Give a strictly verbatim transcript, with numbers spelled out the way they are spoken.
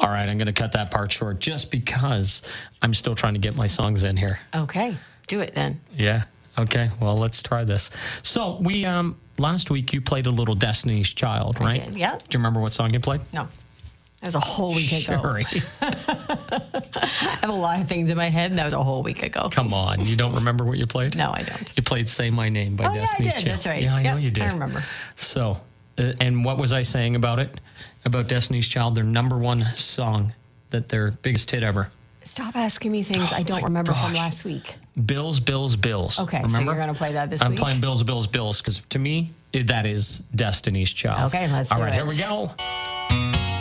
All right, I'm going to cut that part short just because I'm still trying to get my songs in here. Okay, do it then. Yeah. Okay. Well, let's try this. So we um last week you played a little Destiny's Child, I right? did, yeah. Do you remember what song you played? No. That was a whole week ago. Sherry. I have a lot of things in my head, and that was a whole week ago. Come on. You don't remember what you played? No, I don't. You played Say My Name by Oh, yeah, I Destiny's did. Child. That's right. Yeah, I Yep, know you did. I remember. So, uh, and what was I saying about it? About Destiny's Child, their number one song, that their biggest hit ever. Stop asking me things Oh, I don't my remember from gosh. last week. Bills, Bills, Bills. Okay, remember? so you're going to play that this I'm week? playing Bills, Bills, Bills, because to me, it- that is Destiny's Child. Okay, let's All do right, it. here we go.